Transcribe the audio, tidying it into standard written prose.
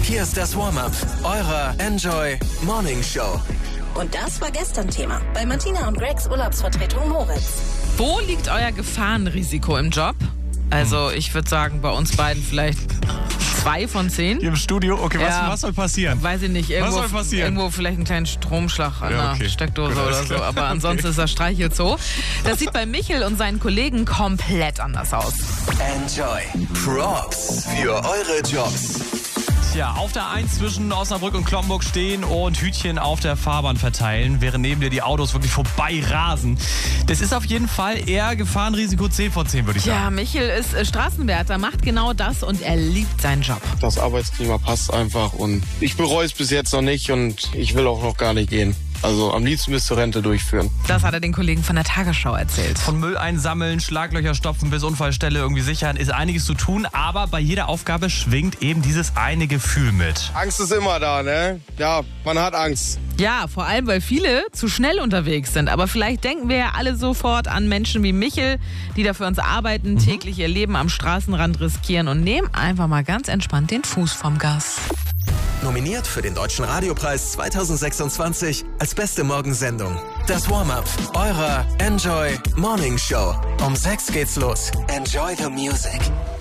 Hier ist das Warm-Up eurer Enjoy Morning Show. Und das war gestern Thema bei Martina und Gregs Urlaubsvertretung Moritz. Wo liegt euer Gefahrenrisiko im Job? Also ich würde sagen, bei uns beiden vielleicht 2 von 10. Hier im Studio? Okay, Ja. was soll passieren? Weiß ich nicht. Was soll passieren? Irgendwo vielleicht einen kleinen Stromschlag an Ja, okay. der Steckdose Gut, oder alles so. klar. Aber ansonsten ist das Streichelzoo. Das sieht bei Michel und seinen Kollegen komplett anders aus. Enjoy. Props für eure Jobs. Tja, auf der 1 zwischen Osnabrück und Cloppenburg stehen und Hütchen auf der Fahrbahn verteilen, während neben dir die Autos wirklich vorbei rasen. Das ist auf jeden Fall eher Gefahrenrisiko 10 von 10, würde ich sagen. Ja, Michel ist Straßenwärter, macht genau das und er liebt seinen Job. Das Arbeitsklima passt einfach und ich bereue es bis jetzt noch nicht und ich will auch noch gar nicht gehen. Also am liebsten bis zur Rente durchführen. Das hat er den Kollegen von der Tagesschau erzählt. Von Müll einsammeln, Schlaglöcher stopfen bis Unfallstelle irgendwie sichern, ist einiges zu tun, aber bei jeder Aufgabe schwingt eben dieses eine Gefühl mit. Angst ist immer da, ne? Ja, man hat Angst. Ja, vor allem, weil viele zu schnell unterwegs sind. Aber vielleicht denken wir ja alle sofort an Menschen wie Michel, die da für uns arbeiten, täglich ihr Leben am Straßenrand riskieren und nehmen einfach mal ganz entspannt den Fuß vom Gas. Nominiert für den Deutschen Radiopreis 2026 als beste Morgensendung. Das Warm-Up eurer Enjoy Morning Show. Um 6 geht's los. Enjoy the music.